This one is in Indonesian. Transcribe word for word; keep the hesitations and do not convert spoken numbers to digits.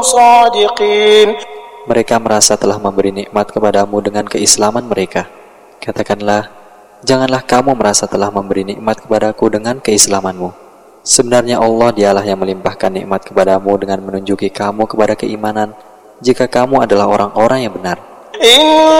صادقين. Mereka merasa telah memberi nikmat kepadamu dengan keislaman mereka. Katakanlah, janganlah kamu merasa telah memberi nikmat kepadaku dengan keislamanmu. Sebenarnya Allah dialah yang melimpahkan nikmat kepadamu dengan menunjuki kamu kepada keimanan, jika kamu adalah orang-orang yang benar.